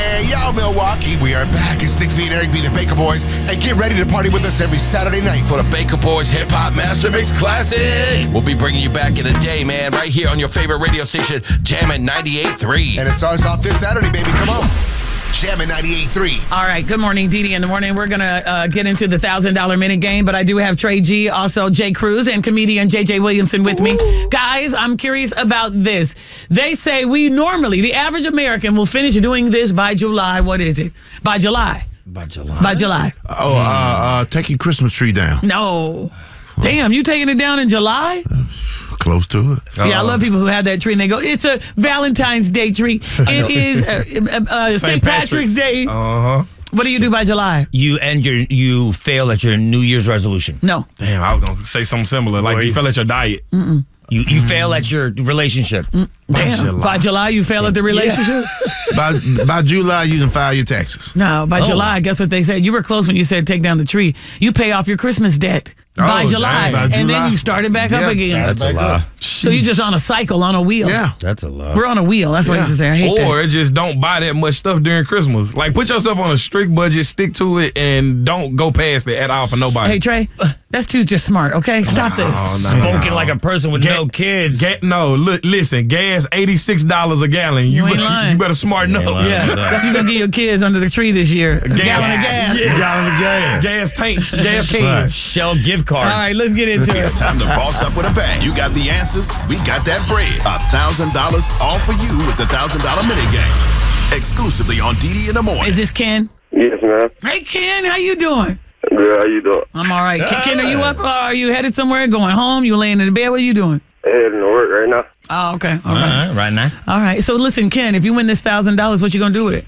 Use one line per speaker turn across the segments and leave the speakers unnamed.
Hey, yo, Milwaukee, we are back. It's Nick V and Eric V, the Baker Boys, and get ready to party with us every Saturday night
for the Baker Boys Hip Hop Master Mix Classic. We'll be bringing you back in a day, man, right here on your favorite radio station, Jammin' 98.3.
And it starts off this Saturday, baby. Come on. Jammin' 98.3.
All right, good morning, Didi. In the morning, we're going to get into the $1,000 minute game, but I do have Trey G, also Jay Cruz, and comedian JJ Williamson with me. Guys, I'm curious about this. They say the average American will finish doing this by July. What is it? By July.
By July.
By July.
Take your Christmas tree down.
No. Damn, you taking it down in July?
Close to it.
Yeah, I love people who have that tree and they go, it's a Valentine's Day tree. It is St. Patrick's Day.
Uh-huh.
What do you do by July?
You fail at your New Year's resolution.
No.
Damn, I was going to say something similar. Like, you fail at your diet.
Mm-mm.
You fail at your relationship.
Damn. By July, you fail at the relationship?
By July, you can file your taxes.
No, by July, guess what they said? You were close when you said take down the tree. You pay off your Christmas debt by July. And then you start it back up again.
That's a lie.
So you're just on a cycle, on a wheel.
Yeah.
That's a lie.
We're on a wheel. That's what I used to say. I hate that.
Or just don't buy that much stuff during Christmas. Like, put yourself on a strict budget, stick to it, and don't go past it at all for nobody.
Hey, Trey, that's too just smart, okay? Stop this.
Spoken like a person with no kids.
Listen, gas $86 a gallon.
You ain't lying.
You better smarten up.
Yeah, that's what you're going to get your kids under the tree this year. A gallon of gas.
Yeah.
Gallon of gas.
Gas tanks, gas cans.
Shell gift cards.
All right, let's get into it.
It's time to boss up with a bang. You got the answers, we got that bread. $1,000 all for you with the $1,000 minute game. Exclusively on Didi in the morning.
Is this Ken?
Yes, ma'am.
Hey, Ken, how you doing?
Good, how you doing?
I'm all right. Ken, are you up? Are you headed somewhere? Going home? You laying in the bed? What are you doing?
Heading to work right now.
Oh, okay. All
All
right.
right, right now.
All right. So listen, Ken, if you win this $1,000, what you gonna do with it?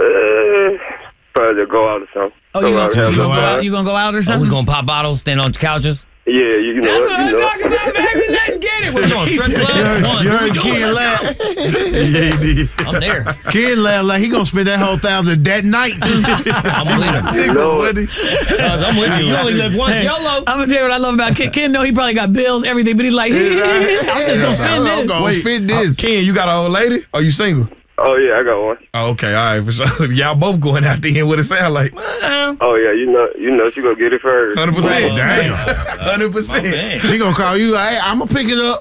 Probably go out or something.
Oh, you gonna go out? You gonna go out or
Are
something?
we going to pop bottles, stand on couches?
Yeah, you know.
That's what I'm
you know.
talking about, baby. Let's get it.
We're going strip club.
You heard Ken laugh. Yeah, he did.
I'm there.
Ken laugh like he gonna spend that whole $1,000 that night.
I'm with you.
Tickle, wasn't he?
I'm with you. You only live once. YOLO.
I'm gonna tell you what I love about Ken. Ken know he probably got bills, everything, but he's like, I'm just gonna spend
I'm
this.
gonna spend this.
Ken, you got an old lady? Or you single?
Oh, yeah, I got one.
Oh, okay, all right, for sure. Y'all both going out there what it sound like.
Oh, yeah, you know she gonna get it first.
100%.
Damn.
100%.
Okay.
She gonna call you. Hey, I'm gonna pick it up.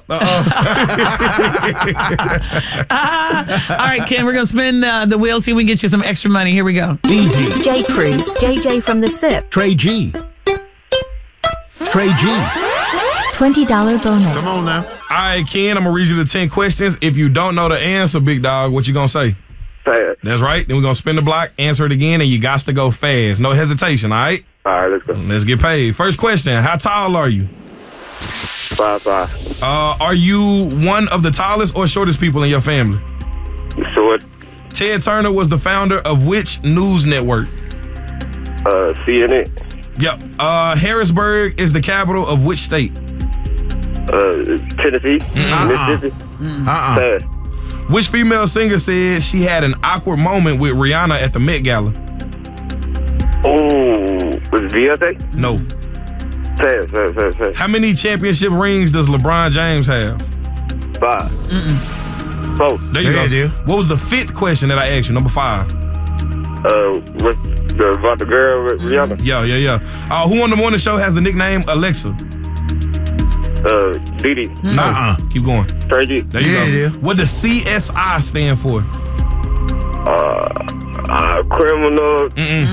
All right, Ken, we're gonna spin the wheel, see if we can get you some extra money. Here we go.
DD. Jay Cruz. JJ from the SIP.
Trey G. Trey G.
$20 bonus.
Come on now.
All right, Ken, I'm going to read you the 10 questions. If you don't know the answer, big dog, what you going to say?
Fast.
That's right. Then we're going to spin the block, answer it again, and you got to go fast. No hesitation, all right?
All right, let's go.
Let's get paid. First question, how tall are you?
5'5".
Are you one of the tallest or shortest people in your family?
Short.
Ted Turner was the founder of which news network?
CNN.
Yep. Harrisburg is the capital of which state?
Tennessee. Mississippi. Fast.
Which female singer said she had an awkward moment with Rihanna at the Met Gala?
Oh, was it Beyonce?
No.
Fast.
How many championship rings does LeBron James have?
5. 4.
There you
There
go.
you do.
What was the 5th question that I asked you? Number 5.
About the girl with Rihanna?
Yeah. Who on the morning show has the nickname Alexa?
Didi.
No. Keep going.
Trey G.
There you
Yeah,
go.
it is.
What does CSI stand for?
Criminal.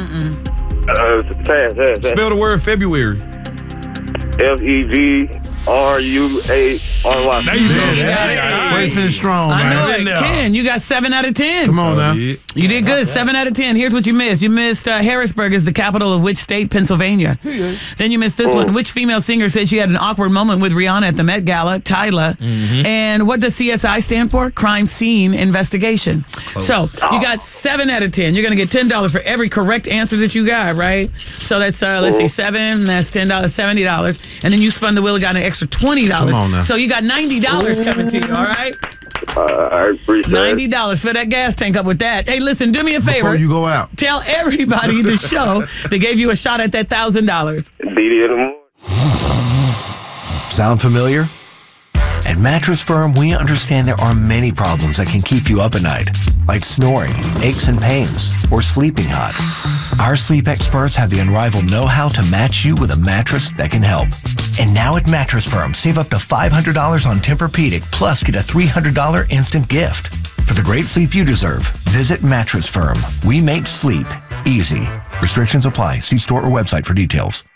Fast.
Spell the word February.
FEBRUARY.
There you go.
Way finish strong,
I know
man.
it. Ken, you got 7 out of 10.
Come on now.
Yeah.
You did good. 7 out of 10. Here's what you missed. You missed Harrisburg is the capital of which state? Pennsylvania. Then you missed this one. Which female singer said she had an awkward moment with Rihanna at the Met Gala? Tyla. And what does CSI stand for? Crime Scene Investigation. So you got 7 out of 10. You're going to get $10 for every correct answer that you got, right? So that's, let's see, 7. That's $10, $70. And then you spun the wheel and got an extra $20.
Come on now.
So you got $90 coming to you, all right?
I appreciate it.
$90. Fill that gas tank up with that. Hey, listen, do me a favor.
Before you go out.
Tell everybody the show that gave you a shot at that $1,000.
Didi in the morning.
Sound familiar?
At Mattress Firm, we understand there are many problems that can keep you up at night, like snoring, aches and pains, or sleeping hot. Our sleep experts have the unrivaled know-how to match you with a mattress that can help. And now at Mattress Firm, save up to $500 on Tempur-Pedic, plus get a $300 instant gift. For the great sleep you deserve, visit Mattress Firm. We make sleep easy. Restrictions apply. See store or website for details.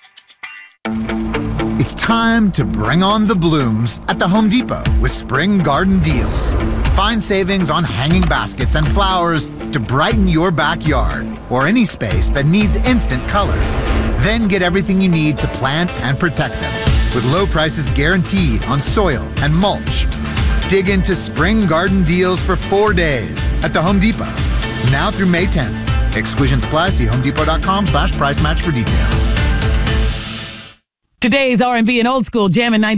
It's time to bring on the blooms at the Home Depot with Spring Garden Deals. Find savings on hanging baskets and flowers to brighten your backyard or any space that needs instant color. Then get everything you need to plant and protect them with low prices guaranteed on soil and mulch. Dig into Spring Garden Deals for 4 days at the Home Depot. Now through May 10th. Exclusions apply. See homedepot.com/price match for details.
Today's R&B and old school Jammin' 90.